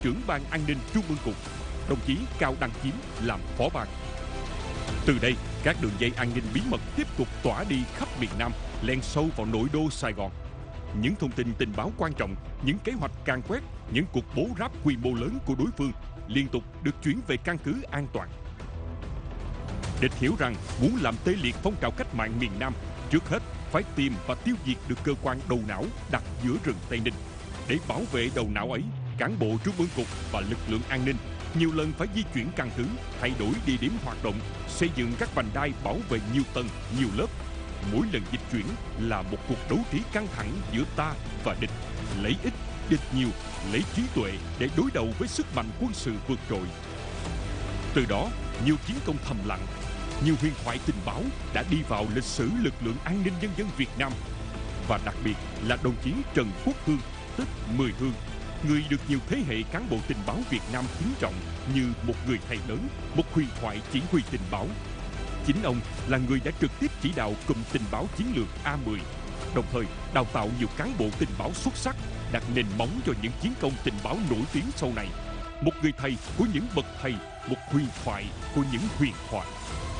trưởng ban an ninh Trung ương Cục, đồng chí Cao Đăng Chiếm làm phó ban. Từ đây, các đường dây an ninh bí mật tiếp tục tỏa đi khắp miền Nam, len sâu vào nội đô Sài Gòn. Những thông tin tình báo quan trọng, những kế hoạch càn quét, những cuộc bố ráp quy mô lớn của đối phương liên tục được chuyển về căn cứ an toàn. Địch hiểu rằng muốn làm tê liệt phong trào cách mạng miền Nam, trước hết phải tìm và tiêu diệt được cơ quan đầu não đặt giữa rừng Tây Ninh. Để bảo vệ đầu não ấy, cán bộ Trung ương Cục và lực lượng an ninh nhiều lần phải di chuyển căn cứ, thay đổi địa điểm hoạt động, xây dựng các vành đai bảo vệ nhiều tầng, nhiều lớp. Mỗi lần dịch chuyển là một cuộc đấu trí căng thẳng giữa ta và địch, lấy ít, địch nhiều, lấy trí tuệ để đối đầu với sức mạnh quân sự vượt trội. Từ đó, nhiều chiến công thầm lặng, nhiều huyền thoại tình báo đã đi vào lịch sử lực lượng an ninh nhân dân Việt Nam. Và đặc biệt là đồng chí Trần Quốc Hương, tức Mười Hương, người được nhiều thế hệ cán bộ tình báo Việt Nam kính trọng như một người thầy lớn, một huyền thoại chỉ huy tình báo. Chính ông là người đã trực tiếp chỉ đạo cụm tình báo chiến lược A10, đồng thời đào tạo nhiều cán bộ tình báo xuất sắc, đặt nền móng cho những chiến công tình báo nổi tiếng sau này. Một người thầy của những bậc thầy, một huyền thoại của những huyền thoại.